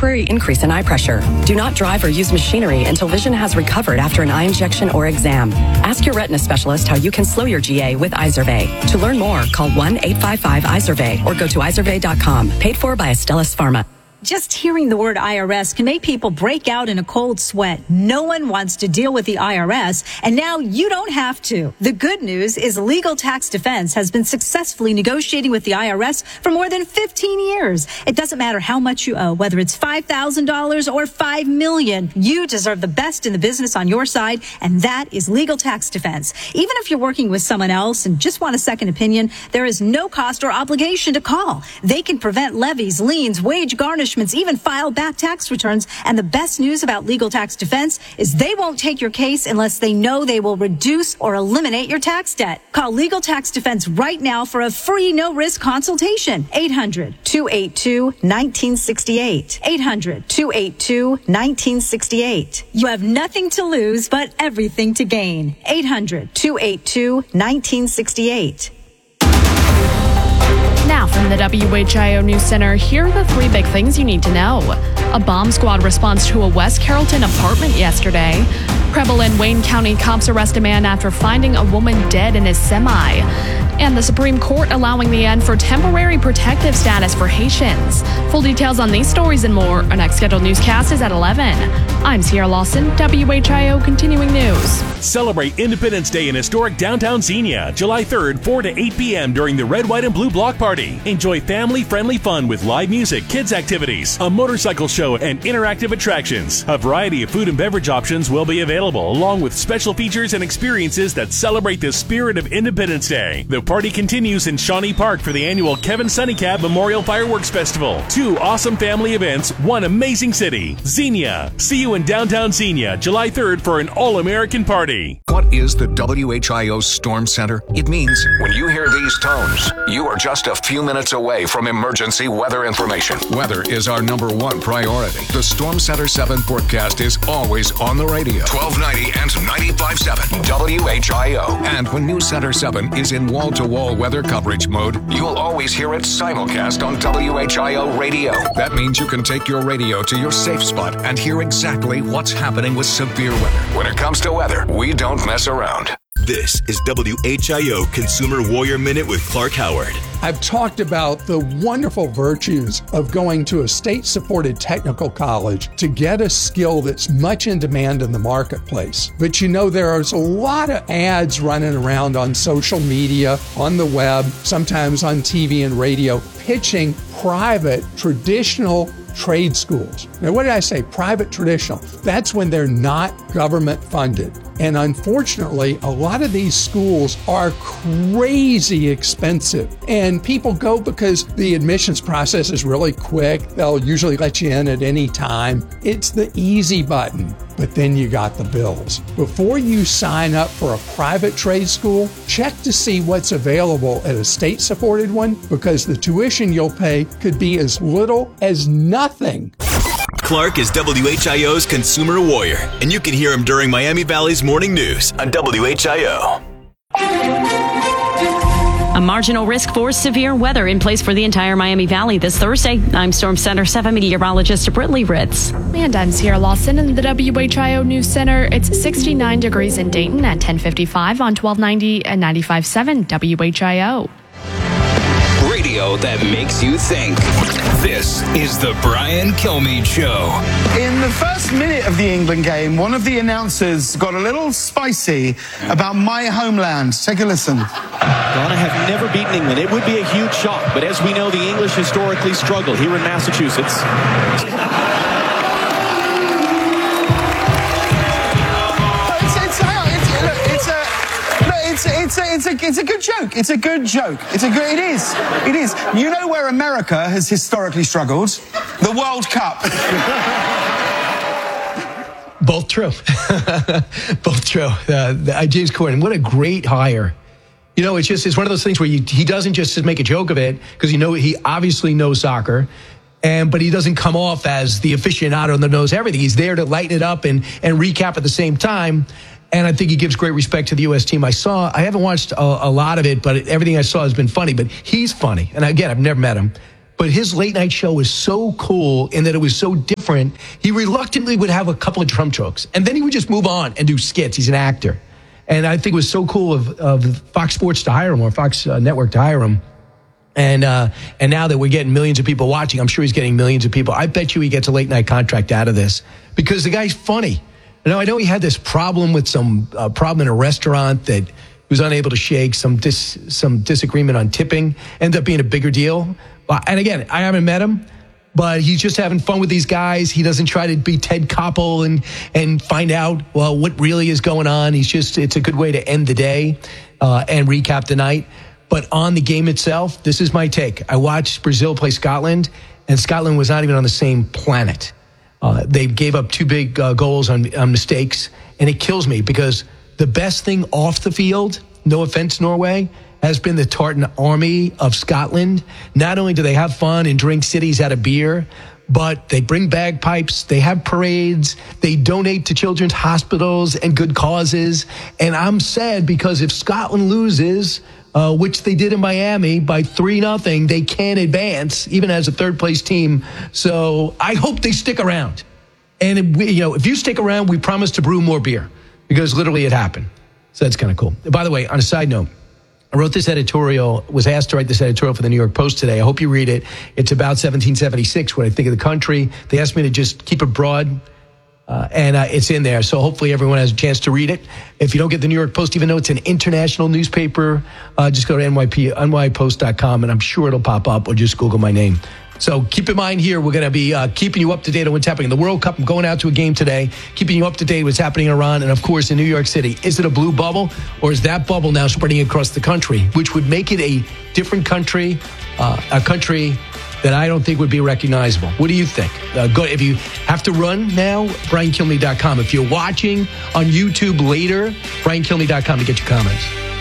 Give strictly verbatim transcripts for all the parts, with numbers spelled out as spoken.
temporary increase in eye pressure. Do not drive or use machinery until vision has recovered after an eye injection or exam. Ask your retina specialist how you can slow your G A with Izervay. To learn more, call one eight five five Izervay or go to izervay dot com. Paid for by Astellas Pharma. Just hearing the word I R S can make people break out in a cold sweat. No one wants to deal with the I R S, and now you don't have to. The good news is Legal Tax Defense has been successfully negotiating with the I R S for more than fifteen years. It doesn't matter how much you owe, whether it's five thousand dollars or five million dollars. You deserve the best in the business on your side, and that is Legal Tax Defense. Even if you're working with someone else and just want a second opinion, there is no cost or obligation to call. They can prevent levies, liens, wage garnishments, even file back tax returns. And the best news about Legal Tax Defense is they won't take your case unless they know they will reduce or eliminate your tax debt. Call Legal Tax Defense right now for a free no-risk consultation. eight hundred, two eight two, one nine six eight. eight hundred, two eight two, one nine six eight. You have nothing to lose but everything to gain. eight hundred, two eight two, one nine six eight. Now from the W H I O News Center, here are the three big things you need to know. A bomb squad responds to a West Carrollton apartment yesterday. Preble and Wayne County cops arrest a man after finding a woman dead in his semi. And the Supreme Court allowing the end for temporary protective status for Haitians. Full details on these stories and more. Our next scheduled newscast is at eleven. I'm Sierra Lawson, W H I O Continuing News. Celebrate Independence Day in historic downtown Xenia, July third, four to eight p.m. during the Red, White, and Blue Block Party. Enjoy family-friendly fun with live music, kids' activities, a motorcycle show, and interactive attractions. A variety of food and beverage options will be available, along with special features and experiences that celebrate the spirit of Independence Day. The party continues in Shawnee Park for the annual Kevin Sunnycab Memorial Fireworks Festival. Two awesome family events, one amazing city. Xenia. See you in downtown Xenia, July third for an all-American party. What is the W H I O Storm Center? It means when you hear these tones, you are just a few minutes away from emergency weather information. Weather is our number one priority. The Storm Center seven forecast is always on the radio. twelve ninety and ninety-five point seven W H I O. And when News Center seven is in wall-to-wall weather coverage mode, you'll always hear it simulcast on W H I O radio. That means you can take your radio to your safe spot and hear exactly what's happening with severe weather. When it comes to weather, we don't mess around. This is W H I O Consumer Warrior Minute with Clark Howard. I've talked about the wonderful virtues of going to a state-supported technical college to get a skill that's much in demand in the marketplace. But you know, there's a lot of ads running around on social media, on the web, sometimes on T V and radio, pitching private, traditional trade schools. Now, what did I say? Private traditional. That's when they're not government funded. And unfortunately, a lot of these schools are crazy expensive. And people go because the admissions process is really quick. They'll usually let you in at any time. It's the easy button. But then you got the bills. Before you sign up for a private trade school, check to see what's available at a state-supported one, because the tuition you'll pay could be as little as nothing. Clark is W H I O's Consumer Warrior, and you can hear him during Miami Valley's Morning News on W H I O. A marginal risk for severe weather in place for the entire Miami Valley this Thursday. I'm Storm Center seven meteorologist Brittany Ritz. And I'm Sierra Lawson in the W H I O News Center. It's sixty-nine degrees in Dayton at ten fifty-five on twelve ninety and ninety-five point seven W H I O. Radio that makes you think. This is the Brian Kilmeade Show. In the first minute of the England game, one of the announcers got a little spicy about my homeland. Take a listen. Ghana have never beaten England. It would be a huge shock, but as we know, the English historically struggle here in Massachusetts. It's a, it's, a, it's, a, it's a good joke. It's a good joke. It's a good, it is. It is. You know where America has historically struggled? The World Cup. Both true. Both true. Uh, the, James Corden, what a great hire. You know, it's just, it's one of those things where you, he doesn't just make a joke of it, because you know, he obviously knows soccer. And, but he doesn't come off as the aficionado that knows everything. He's there to lighten it up and, and recap at the same time. And I think he gives great respect to the U S team. I saw, I haven't watched a, a lot of it, but everything I saw has been funny. But he's funny. And again, I've never met him. But his late night show was so cool in that it was so different. He reluctantly would have a couple of Trump jokes, and then he would just move on and do skits. He's an actor. And I think it was so cool of, of Fox Sports to hire him, or Fox uh, Network to hire him. And uh, and now that we're getting millions of people watching, I'm sure he's getting millions of people. I bet you he gets a late night contract out of this because the guy's funny. You know, I know he had this problem with some uh, problem in a restaurant that he was unable to shake, some dis, some disagreement on tipping, ended up being a bigger deal. And again, I haven't met him, but he's just having fun with these guys. He doesn't try to be Ted Koppel and and find out, well, what really is going on. He's just, it's a good way to end the day uh, and recap the night. But on the game itself, this is my take. I watched Brazil play Scotland, and Scotland was not even on the same planet. Uh, they gave up two big uh, goals on, on mistakes, and it kills me because the best thing off the field, no offense, Norway, has been the Tartan Army of Scotland. Not only do they have fun and drink cities out of beer, but they bring bagpipes, they have parades, they donate to children's hospitals and good causes. And I'm sad because if Scotland loses, uh, which they did in Miami by three nothing, they can't advance, even as a third place team. So I hope they stick around. And if we, you know, if you stick around, we promise to brew more beer because literally it happened. So that's kind of cool. By the way, on a side note, I wrote this editorial, was asked to write this editorial for the New York Post today. I hope you read it. It's about seventeen seventy-six, what I think of the country. They asked me to just keep it broad, uh, and uh, it's in there. So hopefully everyone has a chance to read it. If you don't get the New York Post, even though it's an international newspaper, uh, just go to N Y P, N Y post dot com, and I'm sure it'll pop up, or just Google my name. So keep in mind here, we're going to be uh, keeping you up to date on what's happening in the World Cup. I'm going out to a game today, keeping you up to date what's happening in Iran, and of course in New York City. Is it a blue bubble, or is that bubble now spreading across the country, which would make it a different country, uh, a country that I don't think would be recognizable? What do you think? Uh, go, if you have to run now, brian kilmeade dot com. If you're watching on YouTube later, brian kilmeade dot com to get your comments.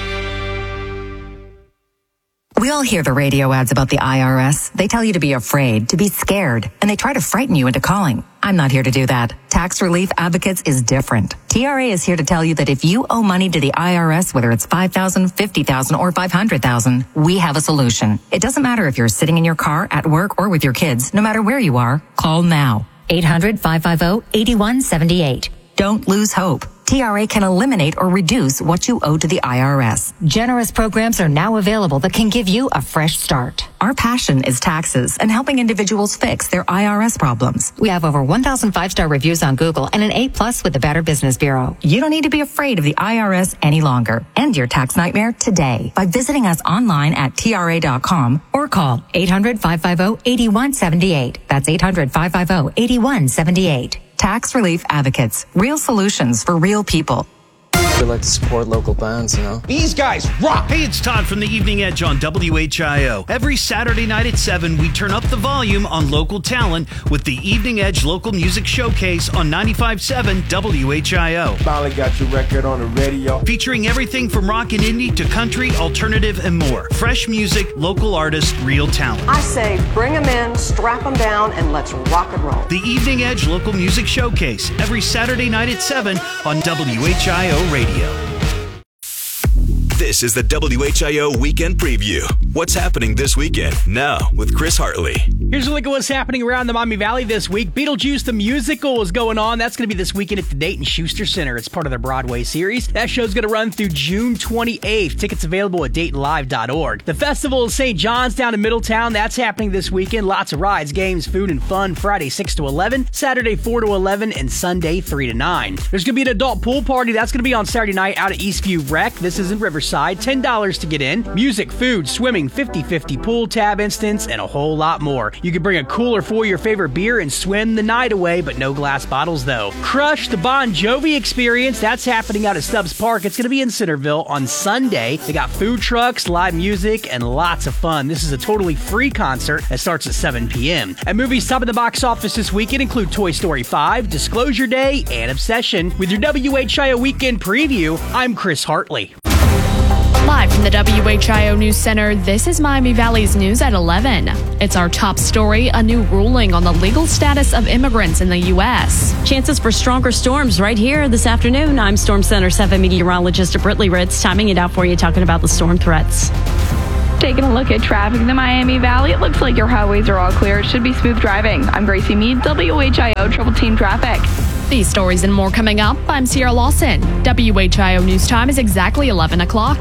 We all hear the radio ads about the I R S. They tell you to be afraid, to be scared, and they try to frighten you into calling. I'm not here to do that. Tax Relief Advocates is different. T R A is here to tell you that if you owe money to the I R S, whether it's five thousand dollars, fifty thousand dollars, or five hundred thousand dollars, we have a solution. It doesn't matter if you're sitting in your car, at work, or with your kids. No matter where you are, call now. eight hundred, five five zero, eight one seven eight. Don't lose hope. T R A can eliminate or reduce what you owe to the I R S. Generous programs are now available that can give you a fresh start. Our passion is taxes and helping individuals fix their I R S problems. We have over one thousand five-star reviews on Google and an A plus with the Better Business Bureau. You don't need to be afraid of the I R S any longer. End your tax nightmare today by visiting us online at T R A dot com or call eight hundred, five five zero, eight one seven eight. That's eight hundred, five five zero, eight one seven eight. Tax Relief Advocates. Real solutions for real people. We like to support local bands, you know. These guys rock! Hey, it's Todd from the Evening Edge on W H I O. Every Saturday night at seven, we turn up the volume on local talent with the Evening Edge Local Music Showcase on ninety-five point seven W H I O. Finally got your record on the radio. Featuring everything from rock and indie to country, alternative, and more. Fresh music, local artists, real talent. I say bring them in, strap them down, and let's rock and roll. The Evening Edge Local Music Showcase, every Saturday night at seven on W H I O Radio. This is the W H I O Weekend Preview. What's happening this weekend? Now with Chris Hartley. Here's a look at what's happening around the Miami Valley this week. Beetlejuice the Musical is going on. That's going to be this weekend at the Dayton Schuster Center. It's part of their Broadway series. That show's going to run through June twenty-eighth. Tickets available at Dayton Live dot org. The Festival of Saint John's down in Middletown. That's happening this weekend. Lots of rides, games, food, and fun. Friday six to eleven, Saturday four to eleven, and Sunday three to nine. There's going to be an adult pool party. That's going to be on Saturday night out at Eastview Rec. This is in Riverside. ten dollars to get in. Music, food, swimming, fifty-fifty pool tab instance, and a whole lot more. You can bring a cooler for your favorite beer and swim the night away, but no glass bottles though. Crush the Bon Jovi experience. That's happening out at Stubbs Park. It's going to be in Centerville on Sunday. They got food trucks, live music, and lots of fun. This is a totally free concert that starts at seven p.m. And movies top of the box office this weekend include Toy Story five, Disclosure Day, and Obsession. With your W H I O Weekend Preview, I'm Chris Hartley. Live from the W H I O News Center, this is Miami Valley's News at eleven. It's our top story, a new ruling on the legal status of immigrants in the U S. Chances for stronger storms right here this afternoon. I'm Storm Center seven meteorologist Brittany Ritz, timing it out for you, talking about the storm threats. Taking a look at traffic in the Miami Valley, it looks like your highways are all clear. It should be smooth driving. I'm Gracie Mead, W H I O Triple Team Traffic. These stories and more coming up. I'm Sierra Lawson. W H I O News Time is exactly eleven o'clock.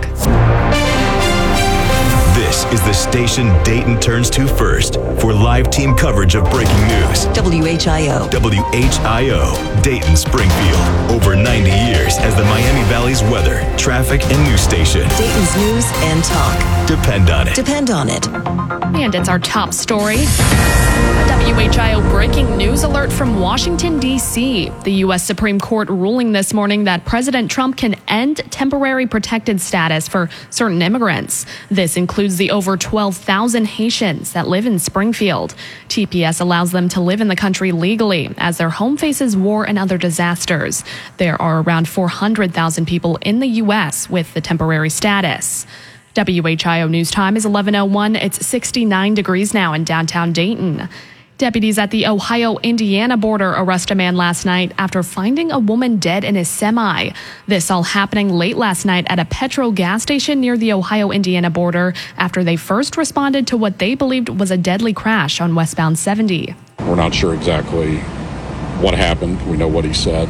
This is the station Dayton turns to first for live team coverage of breaking news. W H I O. W H I O, Dayton Springfield. Over ninety years as the Miami Valley's weather, traffic, and news station. Dayton's news and talk. Depend on it. Depend on it. And it's our top story. A W H I O breaking news alert from Washington, D C. The U S Supreme Court ruling this morning that President Trump can end temporary protected status for certain immigrants. This includes the over twelve thousand Haitians that live in Springfield. T P S allows them to live in the country legally as their home faces war and other disasters. There are around four hundred thousand people in the U S with the temporary status. W H I O News Time is eleven oh one. It's sixty-nine degrees now in downtown Dayton. Deputies at the Ohio-Indiana border arrest a man last night after finding a woman dead in his semi. This all happening late last night at a petrol gas station near the Ohio-Indiana border after they first responded to what they believed was a deadly crash on westbound seventy. We're not sure exactly what happened. We know what he said.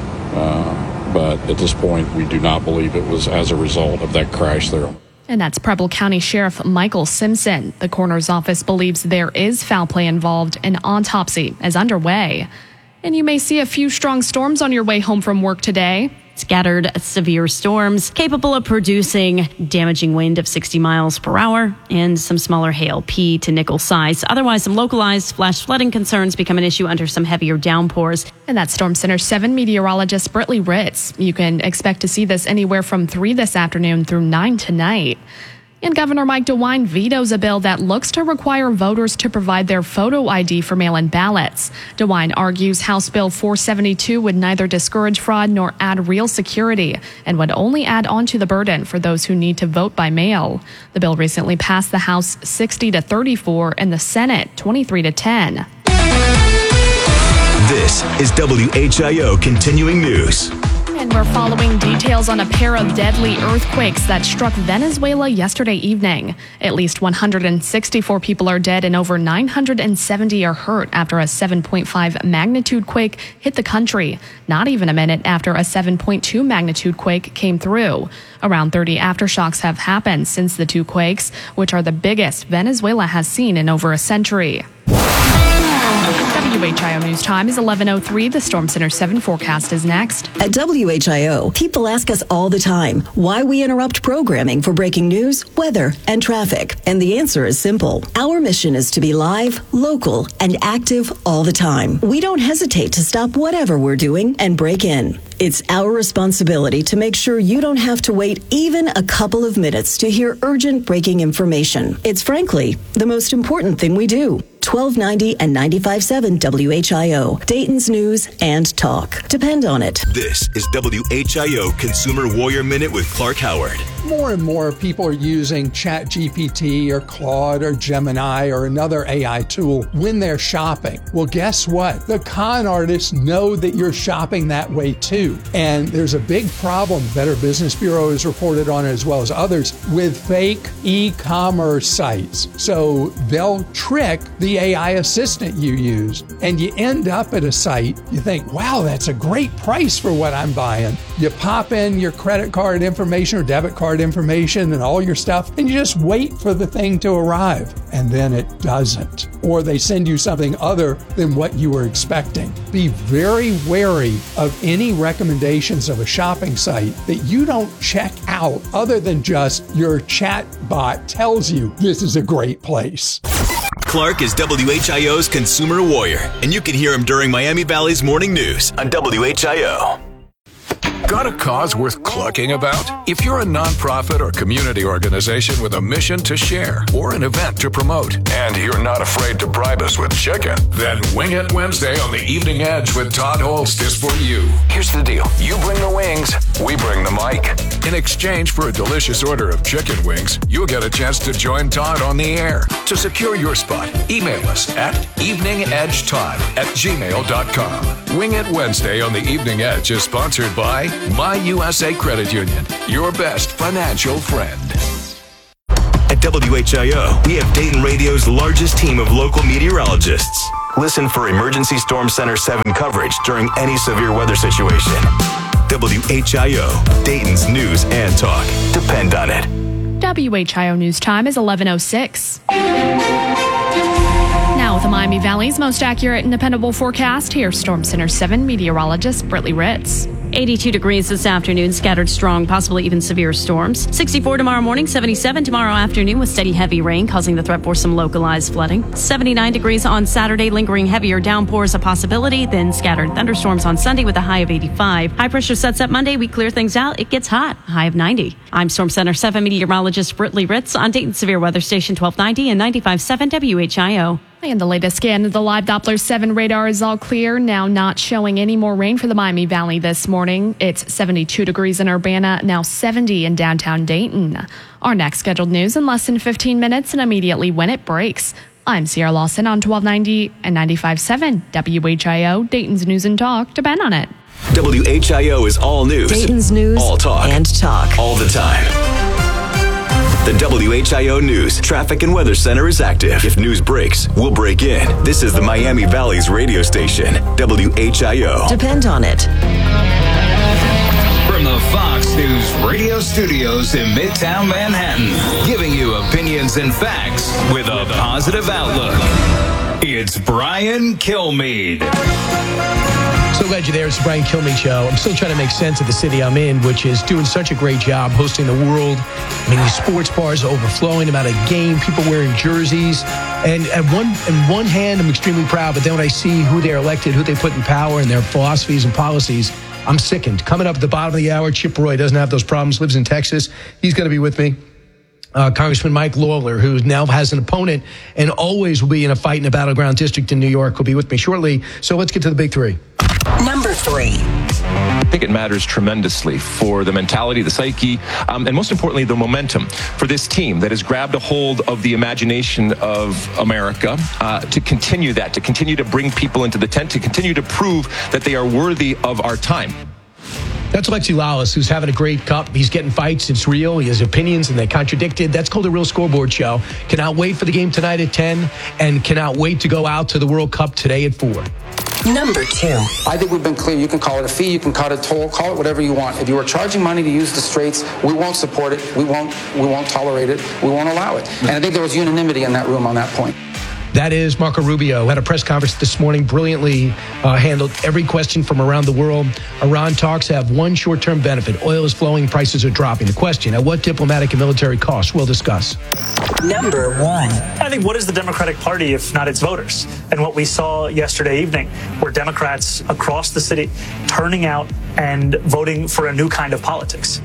Uh, but at this point, we do not believe it was as a result of that crash there. And that's Preble County Sheriff Michael Simpson. The coroner's office believes there is foul play involved. An autopsy is underway. And you may see a few strong storms on your way home from work today. Scattered severe storms capable of producing damaging wind of sixty miles per hour and some smaller hail, pea to nickel size. Otherwise, some localized flash flooding concerns become an issue under some heavier downpours. And that's Storm Center seven meteorologist Britley Ritz. You can expect to see this anywhere from three this afternoon through nine tonight. And Governor Mike DeWine vetoes a bill that looks to require voters to provide their photo I D for mail-in ballots. DeWine argues House Bill four seventy-two would neither discourage fraud nor add real security and would only add on to the burden for those who need to vote by mail. The bill recently passed the House sixty to thirty-four and the Senate twenty-three to ten. This is W H I O Continuing News. And we're following details on a pair of deadly earthquakes that struck Venezuela yesterday evening. At least one hundred sixty-four people are dead and over nine hundred seventy are hurt after a seven point five magnitude quake hit the country, not even a minute after a seven point two magnitude quake came through. Around thirty aftershocks have happened since the two quakes, which are the biggest Venezuela has seen in over a century. W H I O News Time is eleven oh three. The Storm Center seven forecast is next. At W H I O, people ask us all the time why we interrupt programming for breaking news, weather, and traffic. And the answer is simple. Our mission is to be live, local, and active all the time. We don't hesitate to stop whatever we're doing and break in. It's our responsibility to make sure you don't have to wait even a couple of minutes to hear urgent breaking information. It's frankly the most important thing we do. twelve ninety and ninety-five point seven W H I O, Dayton's news and talk. Depend on it. This is W H I O Consumer Warrior Minute with Clark Howard. More and more people are using ChatGPT or Claude or Gemini or another A I tool when they're shopping. Well, guess what? The con artists know that you're shopping that way too. And there's a big problem, Better Business Bureau has reported on it as well as others, with fake e-commerce sites. So they'll trick the A I assistant you use, and you end up at a site, you think, wow, that's a great price for what I'm buying. You pop in your credit card information or debit card information and all your stuff, and you just wait for the thing to arrive, and then it doesn't. Or they send you something other than what you were expecting. Be very wary of any recommendations of a shopping site that you don't check out other than just your chat bot tells you this is a great place. Clark is W H I O's Consumer Warrior, and you can hear him during Miami Valley's Morning News on W H I O. Got a cause worth clucking about? If you're a nonprofit or community organization with a mission to share or an event to promote, and you're not afraid to bribe us with chicken, then Wing It Wednesday on the Evening Edge with Todd Holst is for you. Here's the deal. You bring the wings, we bring the mic. In exchange for a delicious order of chicken wings, you'll get a chance to join Todd on the air. To secure your spot, email us at eveningedgetime at gmail dot com. Wing It Wednesday on the Evening Edge is sponsored by My U S A Credit Union, your best financial friend. At W H I O, we have Dayton Radio's largest team of local meteorologists. Listen for Emergency Storm Center seven coverage during any severe weather situation. W H I O, Dayton's news and talk. Depend on it. W H I O News Time is eleven oh six. Now with the Miami Valley's most accurate and dependable forecast, here's Storm Center seven meteorologist Britley Ritz. eighty-two degrees this afternoon, scattered strong, possibly even severe storms. sixty-four tomorrow morning, seventy-seven tomorrow afternoon with steady heavy rain causing the threat for some localized flooding. seventy-nine degrees on Saturday, lingering heavier downpours a possibility, then scattered thunderstorms on Sunday with a high of eighty-five. High pressure sets up Monday, we clear things out, it gets hot, high of ninety. I'm Storm Center seven meteorologist Britley Ritz on Dayton Severe Weather Station twelve ninety and ninety-five point seven W H I O. And the latest scan of the live Doppler seven radar is all clear, now not showing any more rain for the Miami Valley this morning. It's seventy-two degrees in Urbana, now seventy in downtown Dayton. Our next scheduled news in less than fifteen minutes and immediately when it breaks. I'm Sierra Lawson on twelve ninety and ninety-five point seven W H I O, Dayton's News and Talk. Depend on it. W H I O is all news. Dayton's news all talk. and talk. All the time. The W H I O News Traffic and Weather Center is active. If news breaks, we'll break in. This is the Miami Valley's radio station, W H I O. Depend on it. From the Fox News radio studios in Midtown Manhattan, giving you opinions and facts with a positive outlook. It's Brian Kilmeade. So glad you're there. It's the Brian Kilmeade Show. I'm still trying to make sense of the city I'm in, which is doing such a great job hosting the world. I mean, these sports bars are overflowing, amount of game, people wearing jerseys. And at one, on one hand, I'm extremely proud, but then when I see who they're elected, who they put in power, and their philosophies and policies, I'm sickened. Coming up at the bottom of the hour, Chip Roy doesn't have those problems, lives in Texas. He's going to be with me. Uh, Congressman Mike Lawler, who now has an opponent and always will be in a fight in a battleground district in New York, will be with me shortly. So let's get to the big three. Number three. I think it matters tremendously for the mentality, the psyche, um, and most importantly, the momentum for this team that has grabbed a hold of the imagination of America uh, to continue that, to continue to bring people into the tent, to continue to prove that they are worthy of our time. That's Alexi Lalas, who's having a great cup. He's getting fights. It's real. He has opinions, and they're contradicted. That's called a Real Scoreboard Show. Cannot wait for the game tonight at ten, and cannot wait to go out to the World Cup today at four. Number two. I think we've been clear. You can call it a fee. You can call it a toll. Call it whatever you want. If you are charging money to use the streets, we won't support it. We won't. We won't tolerate it. We won't allow it. And I think there was unanimity in that room on that point. That is Marco Rubio, had a press conference this morning, brilliantly uh, handled every question from around the world. Iran talks have one short-term benefit. Oil is flowing, prices are dropping. The question, at what diplomatic and military costs? We'll discuss. Number one. I think, what is the Democratic Party if not its voters? And what we saw yesterday evening were Democrats across the city turning out and voting for a new kind of politics.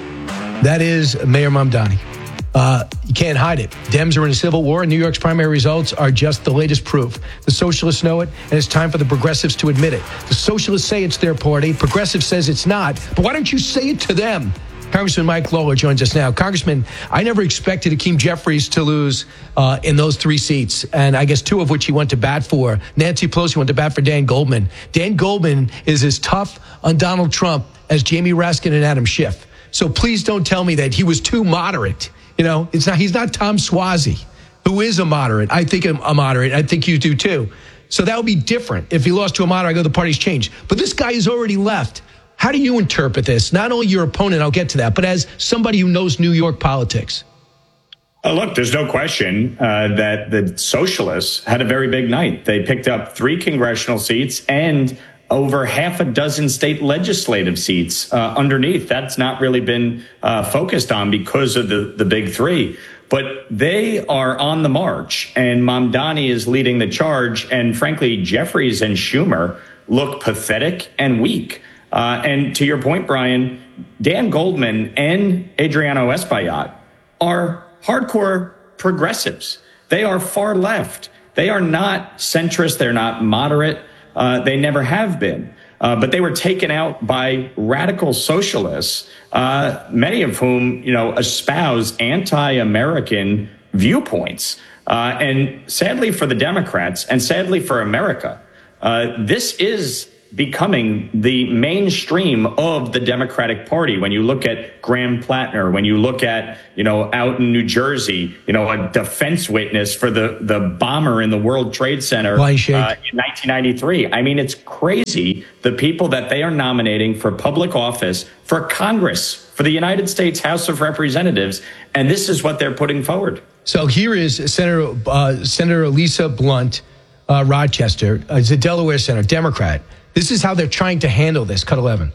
That is Mayor Mamdani. Uh, you can't hide it. Dems are in a civil war, and New York's primary results are just the latest proof. The socialists know it, and it's time for the progressives to admit it. The socialists say it's their party. Progressive says it's not. But why don't you say it to them? Congressman Mike Lawler joins us now. Congressman, I never expected Hakeem Jeffries to lose uh, in those three seats, and I guess two of which he went to bat for. Nancy Pelosi went to bat for Dan Goldman. Dan Goldman is as tough on Donald Trump as Jamie Raskin and Adam Schiff. So please don't tell me that he was too moderate. You know, it's not. He's not Tom Suozzi, who is a moderate. I think I'm a moderate. I think you do too. So that would be different. If he lost to a moderate, I go, the party's changed. But this guy has already left. How do you interpret this? Not only your opponent, I'll get to that, but as somebody who knows New York politics. Uh, look, there's no question uh, that the socialists had a very big night. They picked up three congressional seats and over half a dozen state legislative seats uh, underneath. That's not really been uh, focused on because of the, the big three. But they are on the march, and Mamdani is leading the charge. And frankly, Jeffries and Schumer look pathetic and weak. Uh, and to your point, Brian, Dan Goldman and Adriano Espaillat are hardcore progressives. They are far left. They are not centrist. They're not moderate. Uh, they never have been. Uh, but they were taken out by radical socialists, uh, many of whom, you know, espouse anti-American viewpoints. Uh, and sadly for the Democrats, and sadly for America, uh, this is becoming the mainstream of the Democratic Party. When you look at Graham Plattner, when you look at, you know, out in New Jersey, you know, a defense witness for the, the bomber in the World Trade Center uh, in nineteen ninety-three. I mean, it's crazy, the people that they are nominating for public office, for Congress, for the United States House of Representatives, and this is what they're putting forward. So here is Senator uh, Senator Lisa Blunt, uh, Rochester, uh, is a Delaware senator, Democrat. This is how they're trying to handle this. Cut eleven.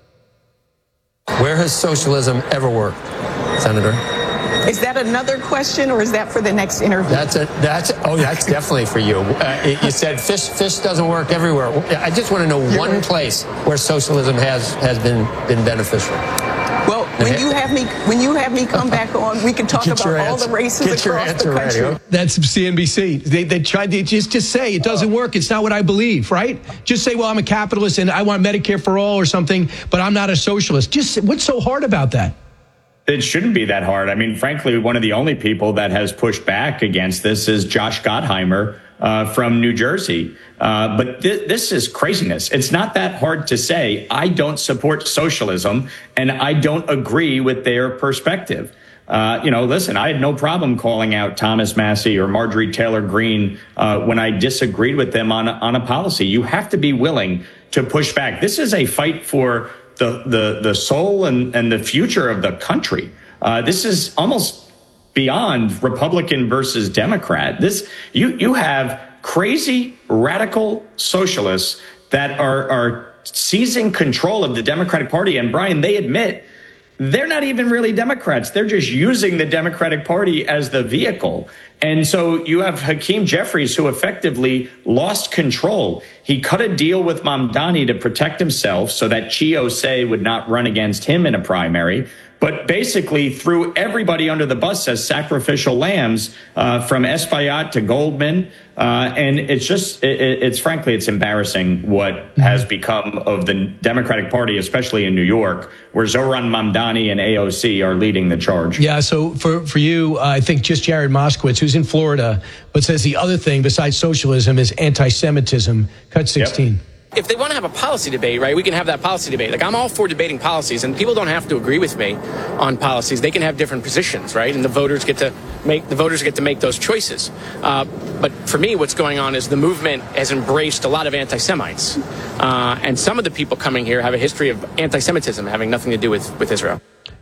Where has socialism ever worked, Senator? Is that another question, or is that for the next interview? That's a, that's oh, that's definitely for you. Uh, you said fish fish doesn't work everywhere. I just want to know You're one right. place where socialism has has been been beneficial. Well, when you have me when you have me come back on, we can talk Get about all answer. the races Get across the country. Ready. That's C N B C. They they tried to just just say it doesn't work. It's not what I believe, right? Just say, well, I'm a capitalist and I want Medicare for all or something, but I'm not a socialist. Just what's so hard about that? It shouldn't be that hard. I mean, frankly, one of the only people that has pushed back against this is Josh Gottheimer uh, from New Jersey. Uh, but th- this is craziness. It's not that hard to say, I don't support socialism and I don't agree with their perspective. Uh, you know, listen, I had no problem calling out Thomas Massie or Marjorie Taylor Greene uh, when I disagreed with them on, on a policy. You have to be willing to push back. This is a fight for the the the soul and, and the future of the country. Uh, this is almost beyond Republican versus Democrat. This you you have crazy radical socialists that are are seizing control of the Democratic Party. And Brian, they admit they're not even really Democrats. They're just using the Democratic Party as the vehicle. And so you have Hakeem Jeffries, who effectively lost control. He cut a deal with Mamdani to protect himself so that Chi Osei would not run against him in a primary, but basically threw everybody under the bus as sacrificial lambs, uh, from Espaillat to Goldman. Uh, and it's just, it, it's frankly, it's embarrassing what mm-hmm. has become of the Democratic Party, especially in New York, where Zoran Mamdani and A O C are leading the charge. Yeah, so for, for you, uh, I think just Jared Moskowitz, who's in Florida, but says the other thing besides socialism is anti-Semitism. Cut sixteen. Yep. If they want to have a policy debate, right, we can have that policy debate. Like, I'm all for debating policies, and people don't have to agree with me on policies. They can have different positions, right? And the voters get to make the voters get to make those choices. Uh, but for me, what's going on is the movement has embraced a lot of anti-Semites, uh, and some of the people coming here have a history of anti-Semitism having nothing to do with with Israel.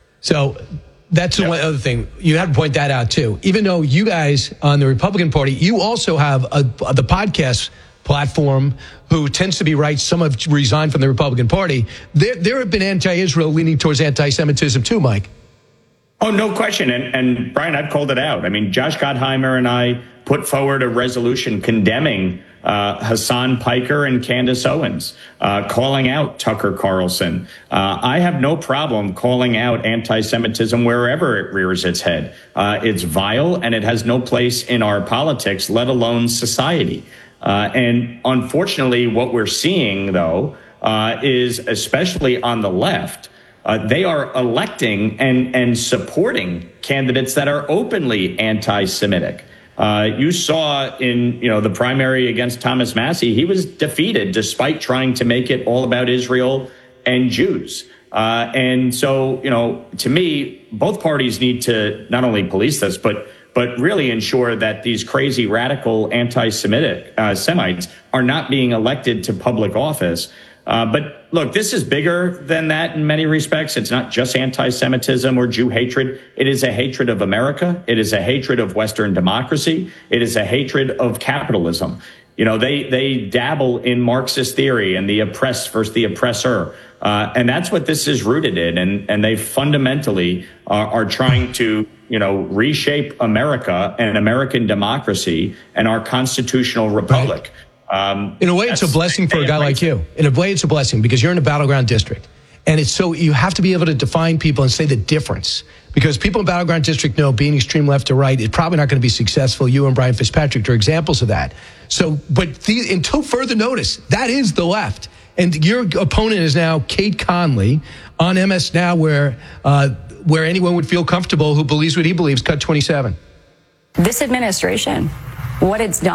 So that's the one other thing. You have to point that out, too. Even though you guys on the Republican Party, you also have a, the podcast platform who tends to be right. Some have resigned from the Republican Party. There, there have been anti-Israel leaning towards anti-Semitism, too, Mike. Oh, no question. And, and Brian, I've called it out. I mean, Josh Gottheimer and I put forward a resolution condemning uh, Hassan Piker and Candace Owens, uh, calling out Tucker Carlson. Uh, I have no problem calling out anti-Semitism wherever it rears its head. Uh, it's vile, and it has no place in our politics, let alone society. Uh, and unfortunately, what we're seeing, though, uh, is especially on the left, uh, they are electing and, and supporting candidates that are openly anti-Semitic. Uh, you saw in, you know, the primary against Thomas Massie, he was defeated despite trying to make it all about Israel and Jews. Uh, and so, you know, to me, both parties need to not only police this, but but really ensure that these crazy radical anti-Semitic uh, Semites are not being elected to public office. Uh, but look, this is bigger than that in many respects. It's not just anti-Semitism or Jew hatred. It is a hatred of America. It is a hatred of Western democracy. It is a hatred of capitalism. You know, they they dabble in Marxist theory and the oppressed versus the oppressor. Uh, and that's what this is rooted in. And, and they fundamentally are, are trying to, you know, reshape America and American democracy and our constitutional republic. Right. Um, in a way, it's a blessing for a guy like you. In a way, it's a blessing because you're in a battleground district. And it's so you have to be able to define people and say the difference. Because people in battleground district know being extreme left to right is probably not going to be successful. You and Brian Fitzpatrick are examples of that. So, but the, until further notice, that is the left. And your opponent is now Kate Conley on M S Now, where uh, where anyone would feel comfortable who believes what he believes. Cut twenty-seven. This administration, what it's done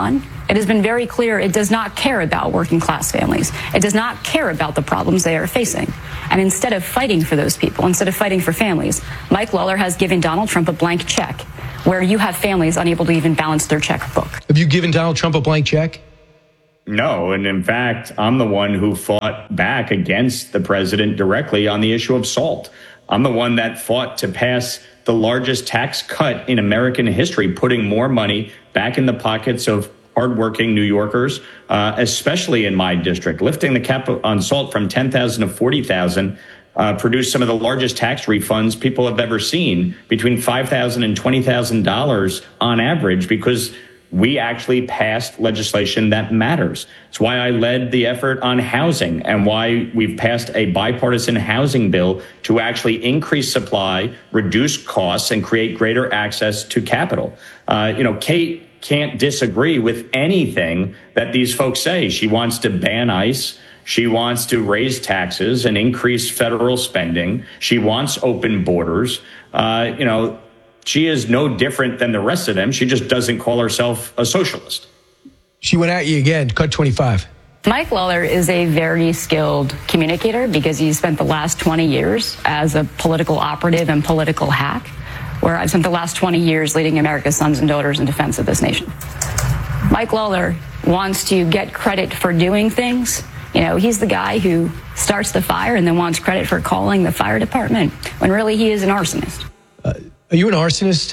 It has been very clear it does not care about working class families. It does not care about the problems they are facing. And instead of fighting for those people, instead of fighting for families, Mike Lawler has given Donald Trump a blank check where you have families unable to even balance their checkbook. Have you given Donald Trump a blank check? No, and in fact, I'm the one who fought back against the president directly on the issue of SALT. I'm the one that fought to pass the largest tax cut in American history, putting more money back in the pockets of hardworking New Yorkers, uh, especially in my district. Lifting the cap on SALT from ten thousand to forty thousand uh, produced some of the largest tax refunds people have ever seen, between five thousand and twenty thousand dollars on average, because we actually passed legislation that matters. It's why I led the effort on housing and why we've passed a bipartisan housing bill to actually increase supply, reduce costs, and create greater access to capital. Uh, you know, Kate can't disagree with anything that these folks say. She wants to ban ICE. She wants to raise taxes and increase federal spending. She wants open borders. Uh, you know, she is no different than the rest of them. She just doesn't call herself a socialist. She went at you again. Cut twenty-five. Mike Lawler is a very skilled communicator because he spent the last twenty years as a political operative and political hack, where I've spent the last twenty years leading America's sons and daughters in defense of this nation. Mike Lawler wants to get credit for doing things. You know, he's the guy who starts the fire and then wants credit for calling the fire department, when really he is an arsonist. Uh, are you an arsonist?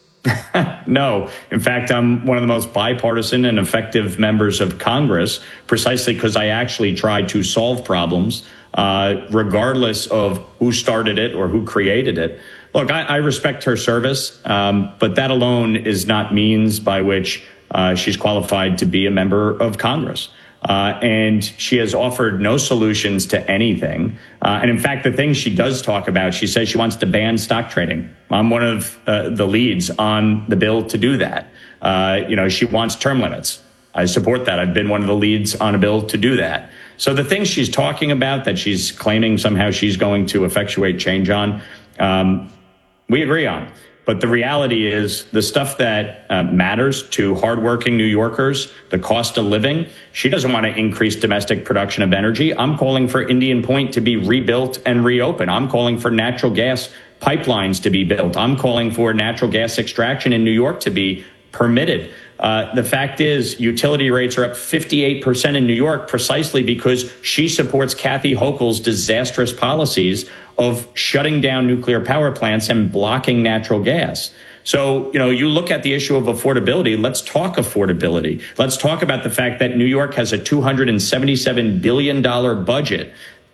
No. In fact, I'm one of the most bipartisan and effective members of Congress, precisely because I actually try to solve problems, uh, regardless of who started it or who created it. Look, I, I respect her service, um, but that alone is not means by which uh, she's qualified to be a member of Congress. Uh, and she has offered no solutions to anything. Uh, and in fact, the things she does talk about, she says she wants to ban stock trading. I'm one of uh, the leads on the bill to do that. Uh, you know, she wants term limits. I support that. I've been one of the leads on a bill to do that. So the things she's talking about that she's claiming somehow she's going to effectuate change on, um, we agree on. But the reality is the stuff that uh, matters to hardworking New Yorkers, the cost of living, she doesn't want to increase domestic production of energy. I'm calling for Indian Point to be rebuilt and reopened. I'm calling for natural gas pipelines to be built. I'm calling for natural gas extraction in New York to be permitted. Uh, the fact is, utility rates are up fifty-eight percent in New York precisely because she supports Kathy Hochul's disastrous policies of shutting down nuclear power plants and blocking natural gas. So, you know, you look at the issue of affordability. Let's talk affordability. Let's talk about the fact that New York has a two hundred seventy-seven billion dollars budget,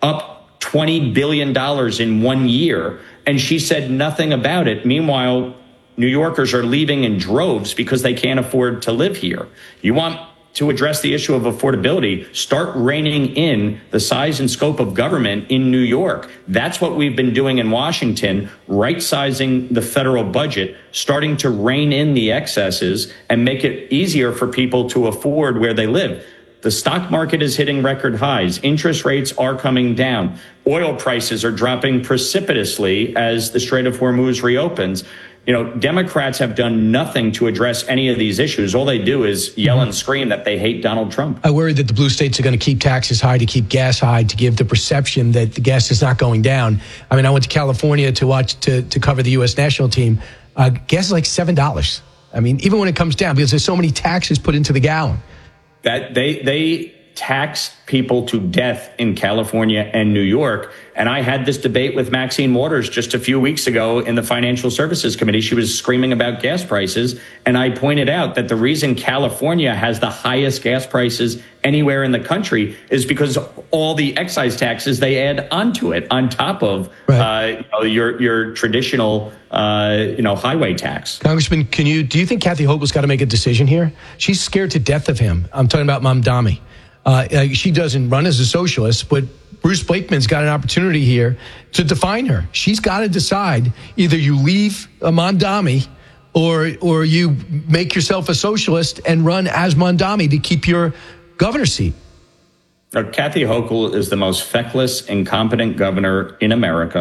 up twenty billion dollars in one year. And she said nothing about it. Meanwhile, New Yorkers are leaving in droves because they can't afford to live here. You want to address the issue of affordability, start reining in the size and scope of government in New York. That's what we've been doing in Washington, right-sizing the federal budget, starting to rein in the excesses and make it easier for people to afford where they live. The stock market is hitting record highs. Interest rates are coming down. Oil prices are dropping precipitously as the Strait of Hormuz reopens. You know, Democrats have done nothing to address any of these issues. All they do is yell and scream that they hate Donald Trump. I worry that the blue states are going to keep taxes high, to keep gas high, to give the perception that the gas is not going down. I mean, I went to California to watch, to, to cover the U S national team. Uh, gas is like seven dollars. I mean, even when it comes down, because there's so many taxes put into the gallon. That they, they tax people to death in California and New York. And I had this debate with Maxine Waters just a few weeks ago in the Financial Services Committee. She was screaming about gas prices. And I pointed out that the reason California has the highest gas prices anywhere in the country is because all the excise taxes they add onto it, on top of right. uh, you know, your your traditional uh, you know highway tax. Congressman, can you do you think Kathy Hochul's got to make a decision here? She's scared to death of him. I'm talking about Mamdani. Uh, she doesn't run as a socialist, but Bruce Blakeman's got an opportunity here to define her. She's got to decide either you leave Mamdani or or you make yourself a socialist and run as Mamdani to keep your governor seat. Now, Kathy Hochul is the most feckless, incompetent governor in America.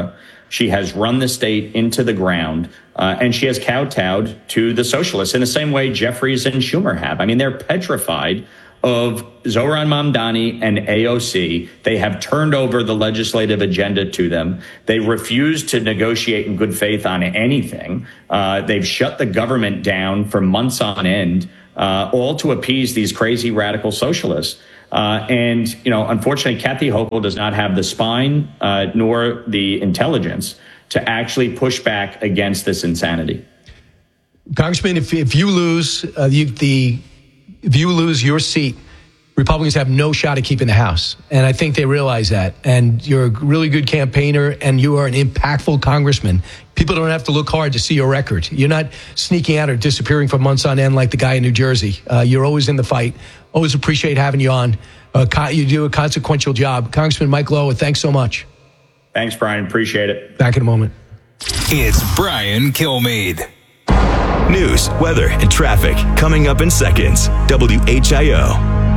She has run the state into the ground, uh, and she has kowtowed to the socialists in the same way Jeffries and Schumer have. I mean, they're petrified of Zohran Mamdani and A O C. They have turned over the legislative agenda to them. They refuse to negotiate in good faith on anything. Uh, they've shut the government down for months on end, uh, all to appease these crazy radical socialists. Uh, and, you know, unfortunately, Kathy Hochul does not have the spine uh, nor the intelligence to actually push back against this insanity. Congressman, if, if you lose uh, you, the if you lose your seat, Republicans have no shot at keeping the House. And I think they realize that. And you're a really good campaigner, and you are an impactful congressman. People don't have to look hard to see your record. You're not sneaking out or disappearing for months on end like the guy in New Jersey. Uh, you're always in the fight. Always appreciate having you on. Uh, you do a consequential job. Congressman Mike Lowe, thanks so much. Thanks, Brian. Appreciate it. Back in a moment. It's Brian Kilmeade. News, weather, and traffic coming up in seconds. W H I O.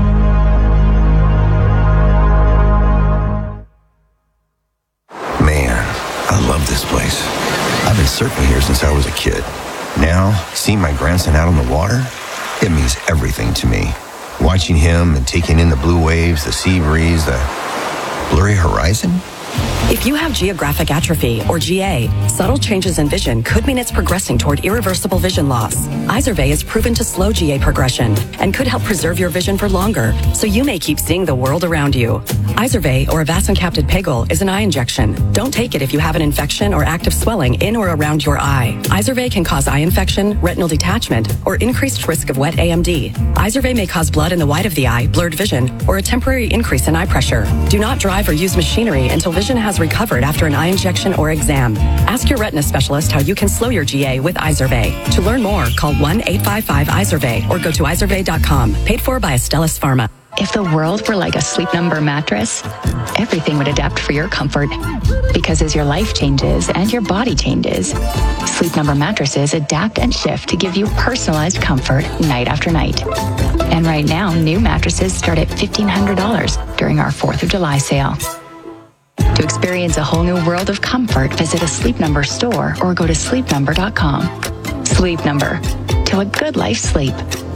Man, I love this place. I've been surfing here since I was a kid. Now, seeing my grandson out on the water, it means everything to me. Watching him and taking in the blue waves, the sea breeze, the blurry horizon. If you have geographic atrophy, or G A, subtle changes in vision could mean it's progressing toward irreversible vision loss. Izervay is proven to slow G A progression and could help preserve your vision for longer, so you may keep seeing the world around you. Izervay, or avacincaptad pegol, is an eye injection. Don't take it if you have an infection or active swelling in or around your eye. Izervay can cause eye infection, retinal detachment, or increased risk of wet A M D. Izervay may cause blood in the white of the eye, blurred vision, or a temporary increase in eye pressure. Do not drive or use machinery until vision has recovered after an eye injection or exam. Ask your retina specialist how you can slow your G A with Izervay. To learn more, call one eight five five Izervay or go to izervay dot com. Paid for by Astellas Pharma. If the world were like a Sleep Number mattress, everything would adapt for your comfort. Because as your life changes and your body changes, Sleep Number mattresses adapt and shift to give you personalized comfort night after night. And right now, new mattresses start at fifteen hundred dollars during our fourth of July sale. To experience a whole new world of comfort, visit a Sleep Number store or go to sleep number dot com. Sleep Number. To a good life sleep.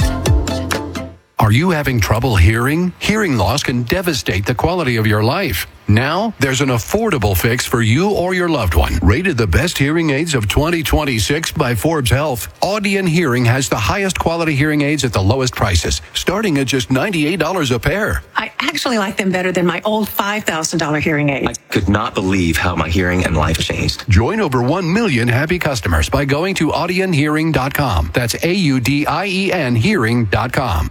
Are you having trouble hearing? Hearing loss can devastate the quality of your life. Now, there's an affordable fix for you or your loved one. Rated the best hearing aids of twenty twenty-six by Forbes Health, Audion Hearing has the highest quality hearing aids at the lowest prices, starting at just ninety-eight dollars a pair. I actually like them better than my old five thousand dollars hearing aids. I could not believe how my hearing and life changed. Join over one million happy customers by going to audion hearing dot com. That's A U D I E N hearing dot com.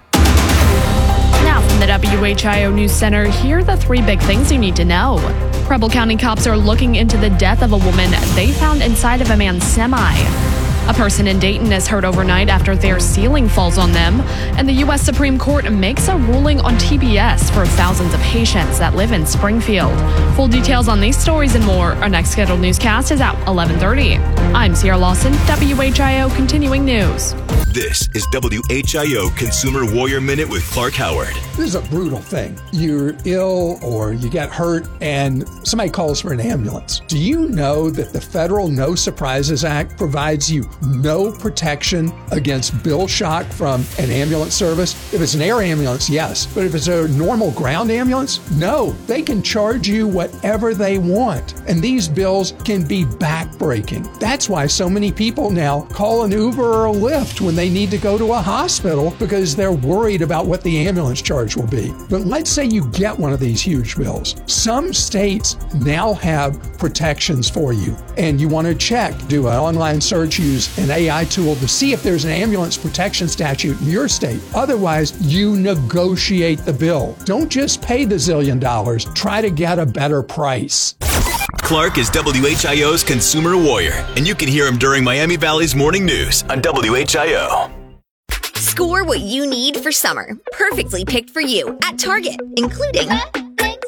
Now from the W H I O News Center, here are the three big things you need to know. Preble County cops are looking into the death of a woman they found inside of a man's semi. A person in Dayton is hurt overnight after their ceiling falls on them, and the U S Supreme Court makes a ruling on T B S for thousands of patients that live in Springfield. Full details on these stories and more. Our next scheduled newscast is at eleven thirty. I'm Sierra Lawson, W H I O Continuing News. This is W H I O Consumer Warrior Minute with Clark Howard. This is a brutal thing. You're ill or you get hurt and somebody calls for an ambulance. Do you know that the federal No Surprises Act provides you no protection against bill shock from an ambulance service? If it's an air ambulance, yes. But if it's a normal ground ambulance, no. They can charge you whatever they want. And these bills can be backbreaking. That's why so many people now call an Uber or a Lyft when they need to go to a hospital because they're worried about what the ambulance charge will be. But let's say you get one of these huge bills. Some states now have protections for you, and you want to check, do an online search, use an A I tool to see if there's an ambulance protection statute in your state. Otherwise, you negotiate the bill. Don't just pay the zillion dollars. Try to get a better price. Clark is W H I O's Consumer Warrior, and you can hear him during Miami Valley's Morning News on W H I O. Score what you need for summer, perfectly picked for you at Target, including Up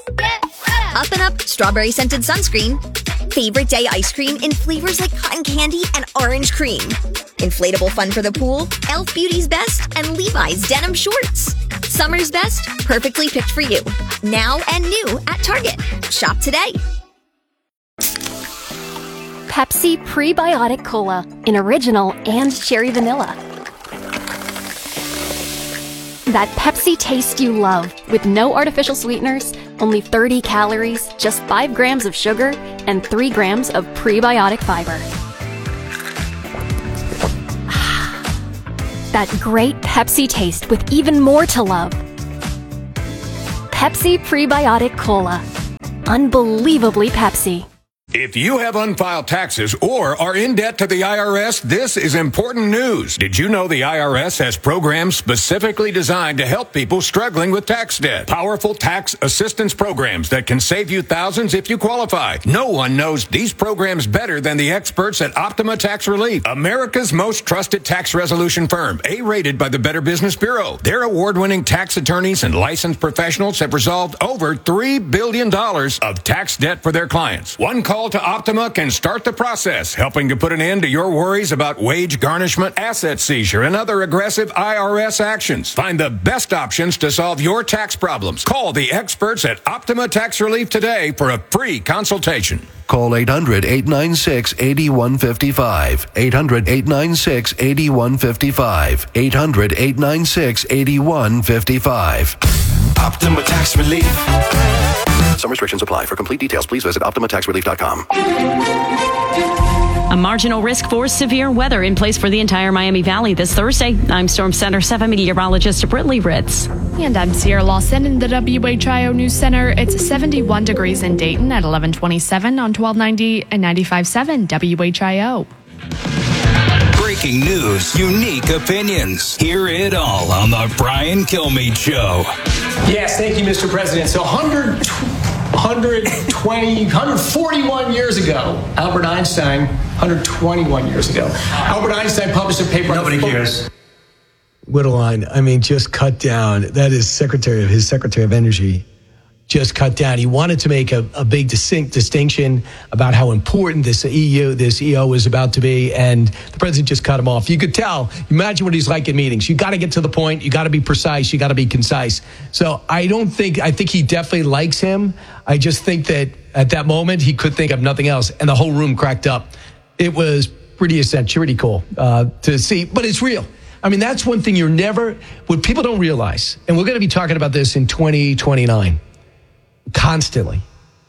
and Up Strawberry Scented Sunscreen, Favorite Day Ice Cream in flavors like cotton candy and orange cream, Inflatable Fun for the Pool, e l f Beauty's Best, and Levi's Denim Shorts. Summer's best, perfectly picked for you, now and new at Target. Shop today. Pepsi Prebiotic Cola in original and cherry vanilla. That Pepsi taste you love, with no artificial sweeteners, only thirty calories, just five grams of sugar, and three grams of prebiotic fiber. That great Pepsi taste with even more to love. Pepsi Prebiotic Cola. Unbelievably Pepsi. If you have unfiled taxes or are in debt to the I R S, this is important news. Did you know the I R S has programs specifically designed to help people struggling with tax debt? Powerful tax assistance programs that can save you thousands if you qualify. No one knows these programs better than the experts at Optima Tax Relief, America's most trusted tax resolution firm, A-rated by the Better Business Bureau. Their award-winning tax attorneys and licensed professionals have resolved over three billion dollars of tax debt for their clients. One call to Optima can start the process, helping to put an end to your worries about wage garnishment, asset seizure, and other aggressive I R S actions. Find the best options to solve your tax problems. Call the experts at Optima Tax Relief today for a free consultation. Call eight hundred, eight nine six, eight one five five. eight hundred, eight nine six, eight one five five. eight hundred, eight nine six, eight one five five. Optima Tax Relief. Some restrictions apply. For complete details, please visit optima tax relief dot com. A marginal risk for severe weather in place for the entire Miami Valley this Thursday. I'm Storm Center seven meteorologist Britley Ritz. And I'm Sierra Lawson in the W H I O News Center. It's seventy-one degrees in Dayton at eleven twenty-seven on twelve ninety and ninety-five point seven W H I O. Breaking news, unique opinions. Hear it all on the Brian Kilmeade Show. Yes, thank you, Mister President. So one hundred, one hundred twenty, one hundred forty-one years ago, Albert Einstein, one hundred twenty-one years ago, Albert Einstein published a paper. Nobody cares. Whittleline, I mean, just cut down. That is Secretary of his Secretary of Energy. Just cut down. He wanted to make a, a big distinct distinction about how important this E U, this E O was about to be, and the president just cut him off. You could tell. Imagine what he's like in meetings. You got to get to the point. You got to be precise. You got to be concise. So I don't think, I think he definitely likes him. I just think that at that moment, he could think of nothing else, and the whole room cracked up. It was pretty essential, pretty cool uh, to see, but it's real. I mean, that's one thing you're never, what people don't realize, and we're going to be talking about this in twenty twenty-nine. Constantly.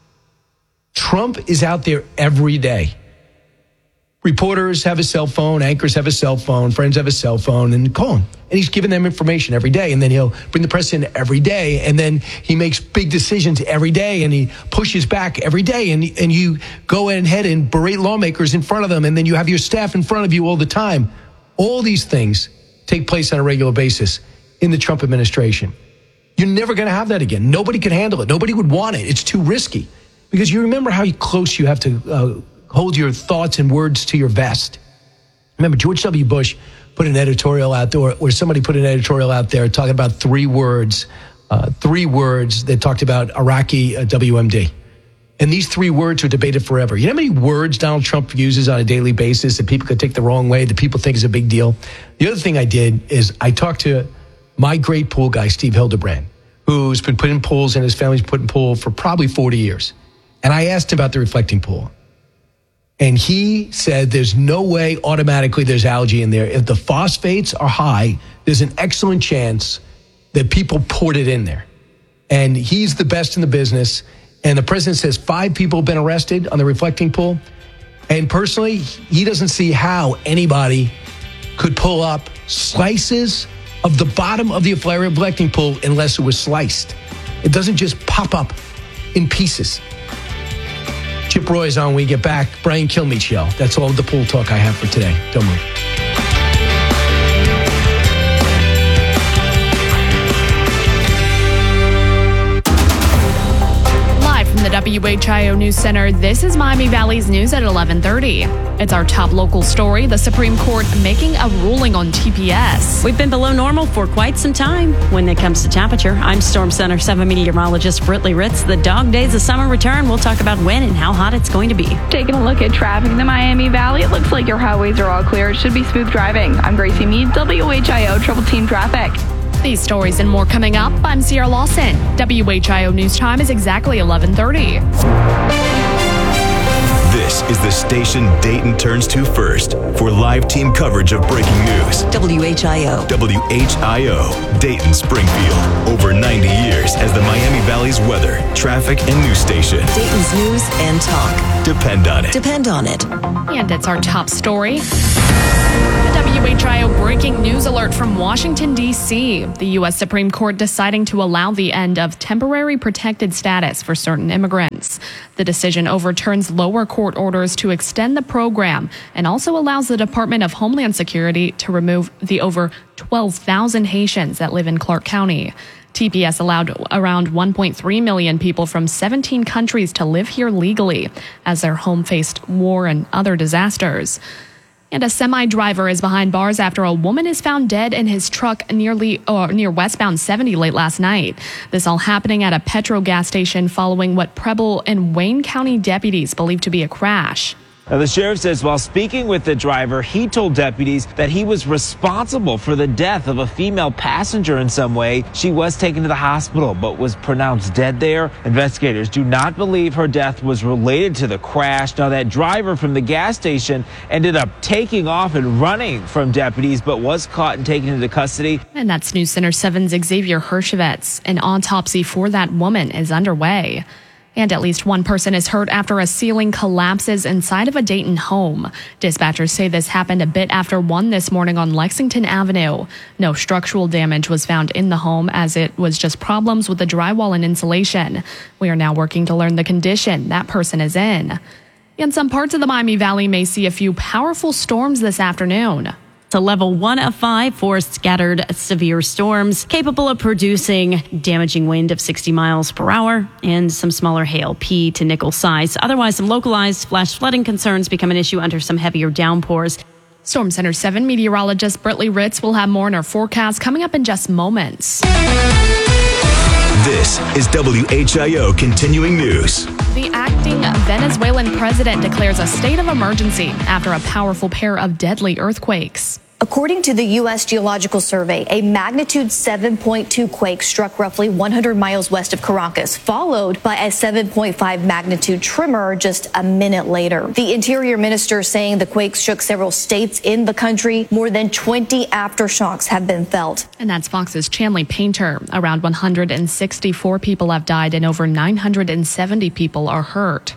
Trump is out there every day. Reporters have a cell phone, anchors have a cell phone, friends have a cell phone, and call him. And he's giving them information every day. And then he'll bring the press in every day. And then he makes big decisions every day. And he pushes back every day. And, and you go ahead and berate lawmakers in front of them. And then you have your staff in front of you all the time. All these things take place on a regular basis in the Trump administration. You're never going to have that again. Nobody can handle it. Nobody would want it. It's too risky. Because you remember how close you have to uh, hold your thoughts and words to your vest. Remember, George W. Bush put an editorial out there, or somebody put an editorial out there talking about three words, uh, three words that talked about Iraqi uh, W M D. And these three words are debated forever. You know how many words Donald Trump uses on a daily basis that people could take the wrong way, that people think is a big deal? The other thing I did is I talked to my great pool guy, Steve Hildebrand, who's been putting pools and his family's put in pool for probably forty years. And I asked him about the reflecting pool. And he said there's no way automatically there's algae in there. If the phosphates are high, there's an excellent chance that people poured it in there. And he's the best in the business. And the president says five people have been arrested on the reflecting pool. And personally, he doesn't see how anybody could pull up slices of the bottom of the reflecting pool unless it was sliced. It doesn't just pop up in pieces. Chip Roy is on when we get back. Brian Kilmeade Show. That's all the pool talk I have for today. Don't move. From the W H I O News Center, this is Miami Valley's news at eleven thirty. It's our top local story, the Supreme Court making a ruling on T P S. We've been below normal for quite some time when it comes to temperature. I'm Storm Center seven meteorologist Britley Ritz. The dog days of summer return. We'll talk about when and how hot it's going to be. Taking a look at traffic in the Miami Valley, it looks like your highways are all clear. It should be smooth driving. I'm Gracie Mead, W H I O Trouble Team Traffic. These stories and more coming up. I'm Sierra Lawson. W H I O News Time is exactly eleven thirty. This is the station Dayton turns to first for live team coverage of breaking news. W H I O. W H I O, Dayton Springfield. Over ninety years as the Miami Valley's weather, traffic, and news station. Dayton's news and talk. Depend on it. Depend on it. And it's our top story. A W H I O breaking news alert from Washington, D C. The U S Supreme Court deciding to allow the end of temporary protected status for certain immigrants. The decision overturns lower court orders to extend the program and also allows the Department of Homeland Security to remove the over twelve thousand Haitians that live in Clark County. T P S allowed around one point three million people from seventeen countries to live here legally as their home faced war and other disasters. And a semi-driver is behind bars after a woman is found dead in his truck nearly or near westbound seventy late last night. This all happening at a petrol gas station following what Preble and Wayne County deputies believe to be a crash. Now, the sheriff says while speaking with the driver, he told deputies that he was responsible for the death of a female passenger in some way. She was taken to the hospital, but was pronounced dead there. Investigators do not believe her death was related to the crash. Now, that driver from the gas station ended up taking off and running from deputies, but was caught and taken into custody. And that's News Center seven's Xavier Hershevitz. An autopsy for that woman is underway. And at least one person is hurt after a ceiling collapses inside of a Dayton home. Dispatchers say this happened a bit after one this morning on Lexington Avenue. No structural damage was found in the home as it was just problems with the drywall and insulation. We are now working to learn the condition that person is in. And some parts of the Miami Valley may see a few powerful storms this afternoon. To level one of five for scattered severe storms capable of producing damaging wind of sixty miles per hour and some smaller hail, P to nickel size. Otherwise, some localized flash flooding concerns become an issue under some heavier downpours. Storm Center seven meteorologist Britley Ritz will have more in our forecast coming up in just moments. This is W H I O Continuing News. The acting Venezuelan president declares a state of emergency after a powerful pair of deadly earthquakes. According to the U S Geological Survey, a magnitude seven point two quake struck roughly one hundred miles west of Caracas, followed by a seven point five magnitude tremor just a minute later. The Interior Minister saying the quakes shook several states in the country. More than twenty aftershocks have been felt. And that's Fox's Chanley Painter. Around one hundred sixty-four people have died and over nine hundred seventy people are hurt.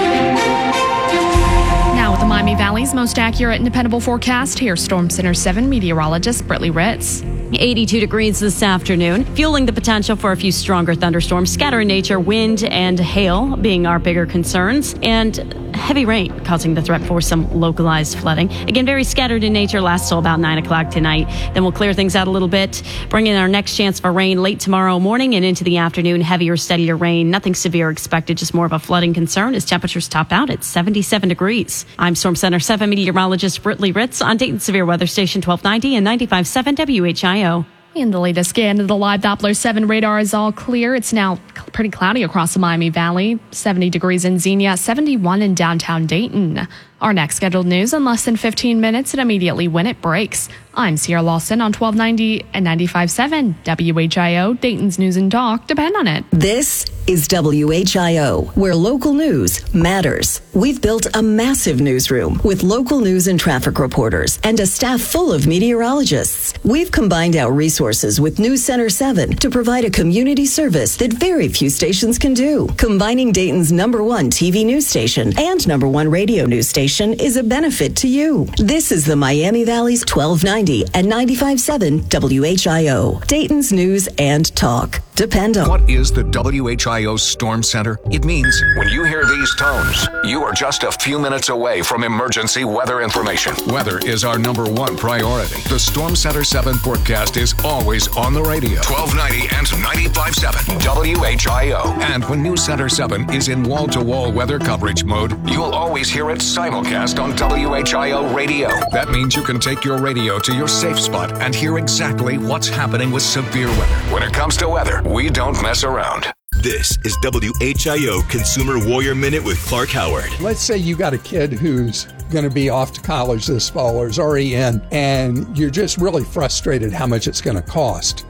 Now with the Miami Valley's most accurate and dependable forecast, here's Storm Center seven meteorologist Britley Ritz. eighty-two degrees this afternoon, fueling the potential for a few stronger thunderstorms, scatter in nature, wind and hail being our bigger concerns, and heavy rain causing the threat for some localized flooding. Again, very scattered in nature, lasts till about nine o'clock tonight. Then we'll clear things out a little bit, bring in our next chance for rain late tomorrow morning and into the afternoon. Heavier, steadier rain, nothing severe expected, just more of a flooding concern as temperatures top out at seventy-seven degrees. I'm Storm Center seven meteorologist Britley Ritz on Dayton Severe Weather Station twelve ninety and ninety-five point seven W H I O. In the latest scan of the live Doppler seven radar is all clear. It's now pretty cloudy across the Miami Valley. seventy degrees in Xenia, seventy-one in downtown Dayton. Our next scheduled news in less than fifteen minutes and immediately when it breaks. I'm Sierra Lawson on twelve ninety and ninety-five point seven W H I O, Dayton's News and Talk. Depend on it. This is W H I O, where local news matters. We've built a massive newsroom with local news and traffic reporters and a staff full of meteorologists. We've combined our resources with News Center seven to provide a community service that very few stations can do. Combining Dayton's number one T V news station and number one radio news station is a benefit to you. This is the Miami Valley's twelve ninety and ninety-five point seven W H I O, Dayton's News and Talk. Depend on. What is the W H I O Storm Center? It means when you hear these tones, you are just a few minutes away from emergency weather information. Weather is our number one priority. The Storm Center seven forecast is always on the radio. twelve ninety and ninety-five point seven W H I O. And when News Center seven is in wall-to-wall weather coverage mode, you'll always hear it simulcast on W H I O radio. That means you can take your radio to your safe spot and hear exactly what's happening with severe weather. When it comes to weather, we don't mess around. This is W H I O Consumer Warrior Minute with Clark Howard. Let's say you got a kid who's going to be off to college this fall or is already in, and you're just really frustrated how much it's going to cost.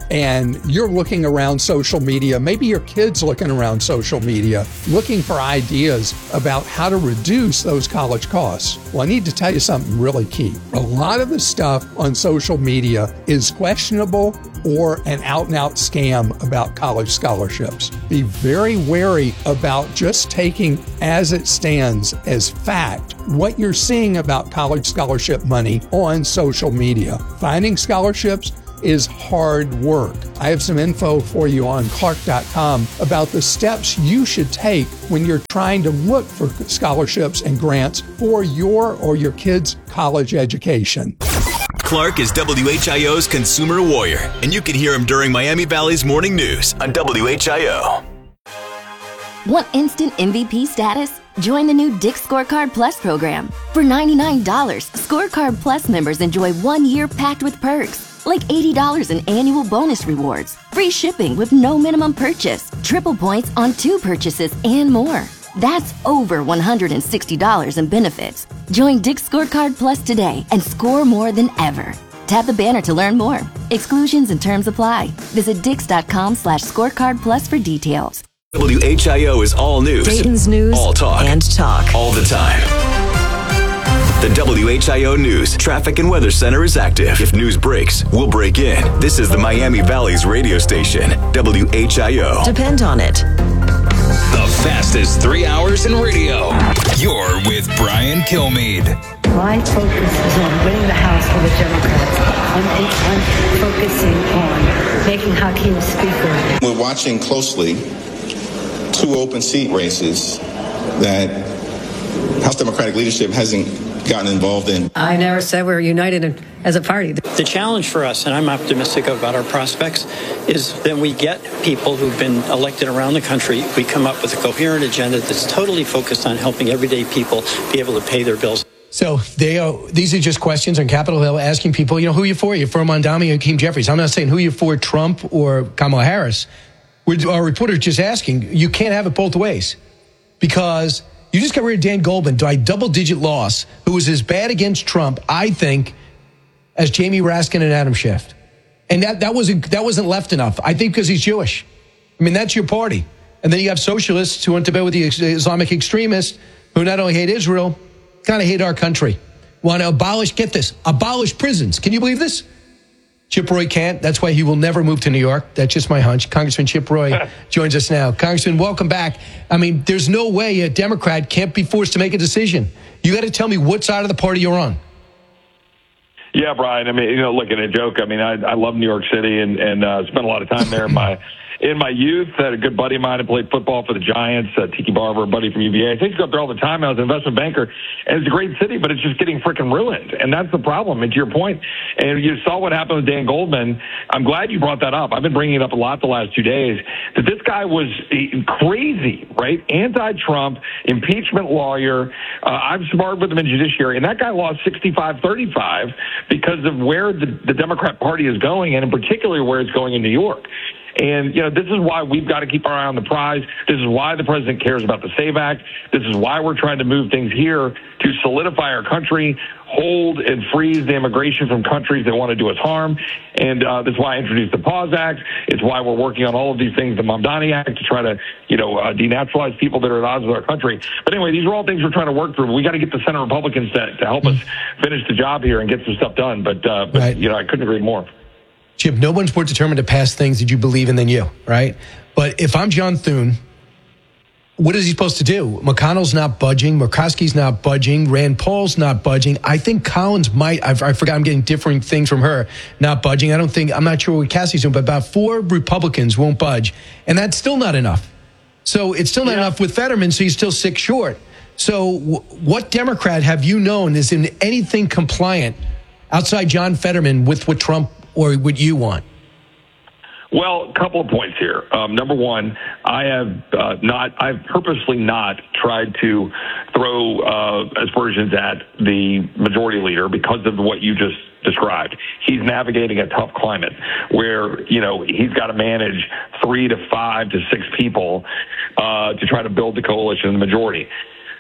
and you're looking around social media, maybe your kid's looking around social media, looking for ideas about how to reduce those college costs. Well, I need to tell you something really key. A lot of the stuff on social media is questionable or an out-and-out scam about college scholarships. Be very wary about just taking as it stands as fact what you're seeing about college scholarship money on social media. Finding scholarships is hard work. I have some info for you on Clark dot com about the steps you should take when you're trying to look for scholarships and grants for your or your kid's college education. Clark is W H I O's consumer warrior, and you can hear him during Miami Valley's morning news on W H I O. Want instant M V P status? Join the new Dick's Scorecard Plus program. For ninety-nine dollars, Scorecard Plus members enjoy one year packed with perks, like eighty dollars in annual bonus rewards, free shipping with no minimum purchase, triple points on two purchases, and more. That's over one hundred sixty dollars in benefits. Join Dick's Scorecard Plus today and score more than ever. Tap the banner to learn more. Exclusions and terms apply. Visit dix.com slash scorecard plus for details. W H I O is all news. Dayton's news all talk. and talk. All the time. The W H I O News Traffic and Weather Center is active. If news breaks, we'll break in. This is the Miami Valley's radio station, W H I O. Depend on it. The fastest three hours in radio. You're with Brian Kilmeade. My focus is on winning the House for the Democrats. I'm, I'm focusing on making Hakeem Speaker. We're watching closely two open seat races that House Democratic leadership hasn't gotten involved in. I never said we were united as a party. The challenge for us, and I'm optimistic about our prospects, is that we get people who've been elected around the country. We come up with a coherent agenda that's totally focused on helping everyday people be able to pay their bills. So they are, these are just questions on Capitol Hill asking people, you know, who are you for? You're for Mondami or Hakeem Jeffries. I'm not saying who you're for, Trump or Kamala Harris. We're, our reporter's just asking, you can't have it both ways, because you just got rid of Dan Goldman by double-digit loss, who was as bad against Trump, I think, as Jamie Raskin and Adam Schiff. And that, that, wasn't, that wasn't left enough, I think, because he's Jewish. I mean, that's your party. And then you have socialists who went to bed with the Islamic extremists who not only hate Israel, kind of hate our country. Want to abolish, get this, abolish prisons. Can you believe this? Chip Roy can't. That's why he will never move to New York. That's just my hunch. Congressman Chip Roy joins us now. Congressman, welcome back. I mean, there's no way a Democrat can't be forced to make a decision. You got to tell me what side of the party you're on. Yeah, Brian. I mean, you know, look, at a joke. I mean, I, I love New York City and, and uh, spent a lot of time there in my in my youth. I had a good buddy of mine who played football for the Giants, uh, Tiki Barber, a buddy from U V A. I used to go up there all the time. I was an investment banker, and it's a great city, but it's just getting freaking ruined. And that's the problem. And to your point, and you saw what happened with Dan Goldman. I'm glad you brought that up. I've been bringing it up a lot the last two days, that this guy was crazy, right? Anti-Trump, impeachment lawyer. Uh, I've sparred with him in judiciary, and that guy lost sixty-five thirty-five because of where the, the Democrat Party is going, and in particular where it's going in New York. And, you know, this is why we've got to keep our eye on the prize. This is why the president cares about the SAVE Act. This is why we're trying to move things here to solidify our country, hold and freeze the immigration from countries that want to do us harm. And uh, that's why I introduced the PAUSE Act. It's why we're working on all of these things, the Mamdani Act, to try to, you know, uh, denaturalize people that are at odds with our country. But anyway, these are all things we're trying to work through. We got to get the Senate Republicans to, to help us finish the job here and get some stuff done. But, uh, but right. you know, I couldn't agree more. Chip, no one's more determined to pass things that you believe in than you, right? But if I'm John Thune, what is he supposed to do? McConnell's not budging. Murkowski's not budging. Rand Paul's not budging. I think Collins might, I've, I forgot, I'm getting different things from her, not budging. I don't think, I'm not sure what Cassie's doing, but about four Republicans won't budge. And that's still not enough. So it's still not yeah. enough with Fetterman, so he's still six short. So w- what Democrat have you known is in anything compliant outside John Fetterman with what Trump or what you want? Well, a couple of points here. Um, number one, I have uh, not, I've purposely not tried to throw uh, aspersions at the majority leader because of what you just described. He's navigating a tough climate where, you know, he's got to manage three to five to six people uh, to try to build the coalition and the majority.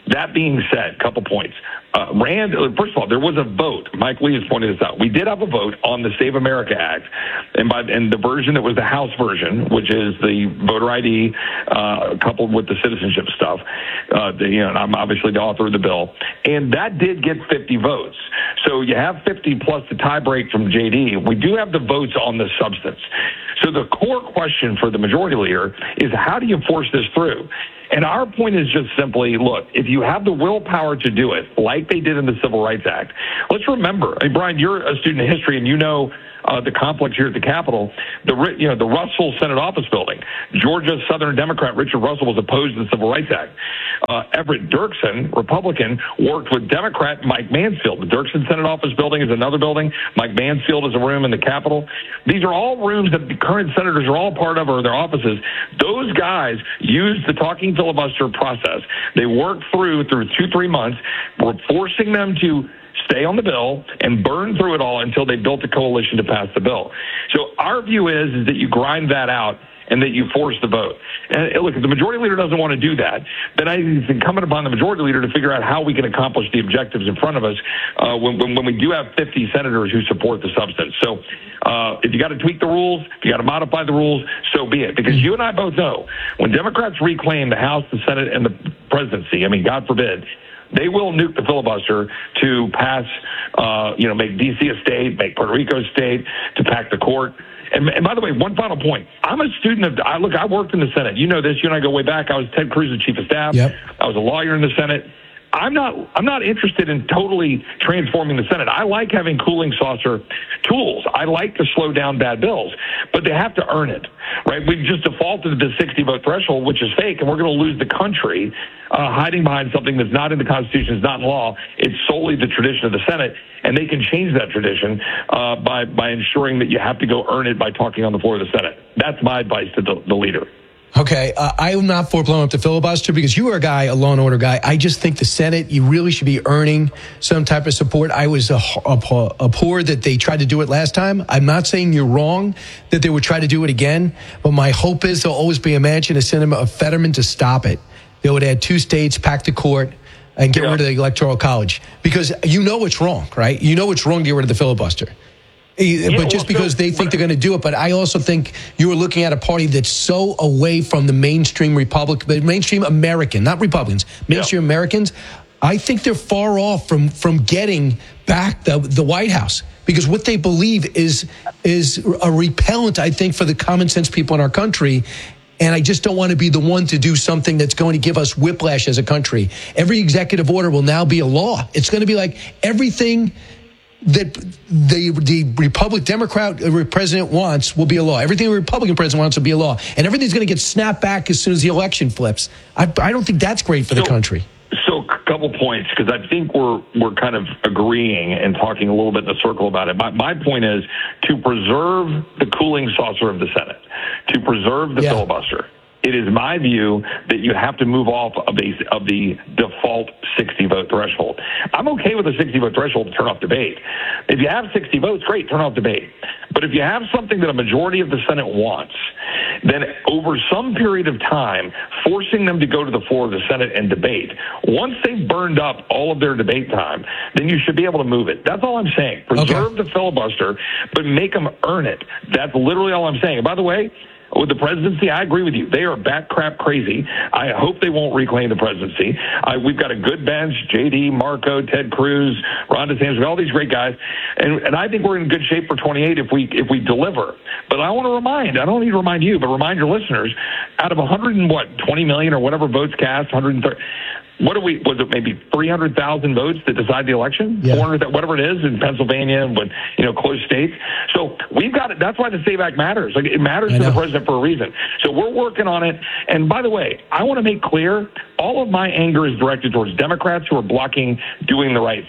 That being said, couple points. Uh, Rand, first of all, there was a vote. Mike Lee has pointed this out. We did have a vote on the Save America Act, and by and the version that was the House version, which is the voter I D uh, coupled with the citizenship stuff. Uh, the, you know, and I'm obviously the author of the bill, and that did get fifty votes. So you have fifty plus the tie break from J D. We do have the votes on the substance. So the core question for the majority leader is, how do you force this through? And our point is just simply, look, if you have the willpower to do it, like they did in the Civil Rights Act, let's remember, I mean, Brian, you're a student of history, and you know uh, the complex here at the Capitol, the you know the Russell Senate Office Building. Georgia Southern Democrat Richard Russell was opposed to the Civil Rights Act. Uh, Everett Dirksen, Republican, worked with Democrat Mike Mansfield. The Dirksen Senate Office Building is another building. Mike Mansfield is a room in the Capitol. These are all rooms that the current senators are all part of, or their offices. Those guys used the talking filibuster process. They worked through, through two, three months. We're forcing them to stay on the bill and burn through it all until they built a coalition to pass the bill. So our view is, is that you grind that out and that you force the vote. And look, if the majority leader doesn't want to do that, then I think it's incumbent upon the majority leader to figure out how we can accomplish the objectives in front of us uh, when, when, when we do have fifty senators who support the substance. So uh, if you got to tweak the rules, if you got to modify the rules, so be it. Because you and I both know when Democrats reclaim the House, the Senate, and the presidency, I mean, God forbid, they will nuke the filibuster to pass, uh, you know, make D C a state, make Puerto Rico a state, to pack the court. And, and by the way, one final point. I'm a student of, I, look, I worked in the Senate. You know this. You and I go way back. I was Ted Cruz's chief of staff. Yep. I was a lawyer in the Senate. I'm not I'm not interested in totally transforming the Senate. I like having cooling saucer tools. I like to slow down bad bills, but they have to earn it, right? We've just defaulted to the sixty-vote threshold, which is fake, and we're going to lose the country uh, hiding behind something that's not in the Constitution, is not in law. It's solely the tradition of the Senate, and they can change that tradition uh, by, by ensuring that you have to go earn it by talking on the floor of the Senate. That's my advice to the, the leader. Okay, uh, I am not for blowing up the filibuster because you are a guy, a law and order guy. I just think the Senate, you really should be earning some type of support. I was abhorred that they tried to do it last time. I'm not saying you're wrong that they would try to do it again, but my hope is there'll always be a mansion, a cinema, a Fetterman to stop it. They would add two states, pack the court, and get yeah. rid of the Electoral College. Because you know it's wrong, right? You know it's wrong to get rid of the filibuster. Yeah, but just well, because so, they think they're going to do it. But I also think you are looking at a party that's so away from the mainstream Republic, but mainstream American, not Republicans, mainstream yeah. Americans. I think they're far off from from getting back the the White House, because what they believe is is a repellent, I think, for the common sense people in our country. And I just don't want to be the one to do something that's going to give us whiplash as a country. Every executive order will now be a law. It's going to be like everything that the the Republican Democrat president wants will be a law. Everything the Republican president wants will be a law. And everything's going to get snapped back as soon as the election flips. I, I don't think that's great for so, the country. So a couple points, because I think we're we're kind of agreeing and talking a little bit in a circle about it. My, my point is to preserve the cooling saucer of the Senate, to preserve the yeah. filibuster. It is my view that you have to move off of, a, of the default sixty-vote threshold. I'm okay with a sixty-vote threshold to turn off debate. If you have sixty votes, great, turn off debate. But if you have something that a majority of the Senate wants, then over some period of time, forcing them to go to the floor of the Senate and debate, once they've burned up all of their debate time, then you should be able to move it. That's all I'm saying. Preserve okay. the filibuster, but make them earn it. That's literally all I'm saying. And by the way, with the presidency, I agree with you. They are bat crap crazy. I hope they won't reclaim the presidency. I, we've got a good bench: J D, Marco, Ted Cruz, Ron DeSantis, all these great guys, and and I think we're in good shape for twenty-eight if we if we deliver. But I want to remind, I don't need to remind you, but remind your listeners: out of one hundred and what, twenty million or whatever votes cast, one hundred thirty. What do we, was it maybe three hundred thousand votes that decide the election? Yeah. four hundred, whatever it is in Pennsylvania and, you know, close states. So we've got it. That's why the SAVE Act matters. Like, it matters to the president for a reason. So we're working on it. And by the way, I want to make clear, all of my anger is directed towards Democrats who are blocking doing the right thing.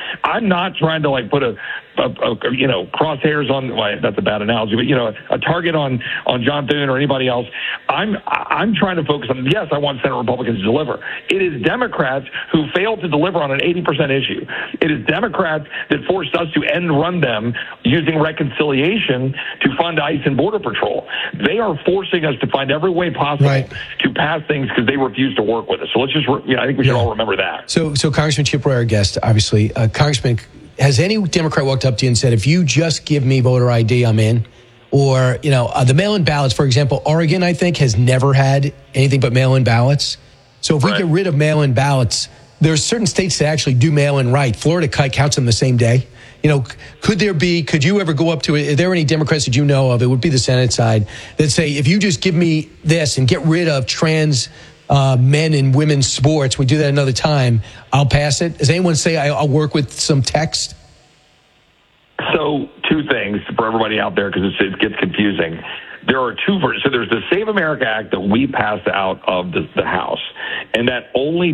I'm not trying to like put a, a, a you know, crosshairs on, well, that's a bad analogy, but, you know, a, a target on, on John Thune or anybody else. I'm, I'm trying to focus on, yes, I want Senate Republicans to deliver. It is Democrats who failed to deliver on an eighty percent issue. It is Democrats that forced us to end run them using reconciliation to fund ICE and Border Patrol. They are forcing us to find every way possible right. to pass things because they refuse to work with us. So let's just, you know, I think we should yeah. all remember that. So, so Congressman Chip Roy, our guest, obviously, uh, Congressman, has any Democrat walked up to you and said, if you just give me voter I D, I'm in? Or, you know, uh, the mail-in ballots, for example, Oregon, I think, has never had anything but mail-in ballots. So if right. we get rid of mail-in ballots, there's certain states that actually do mail-in right. Florida counts them the same day. You know, could there be, could you ever go up to it? Are there any Democrats that you know of, it would be the Senate side, that say, if you just give me this and get rid of trans uh, men and women's sports, we do that another time, I'll pass it? Does anyone say I'll work with some text? So two things for everybody out there, because it gets confusing. There are two versions. So there's the Save America Act that we passed out of the, the House, and that only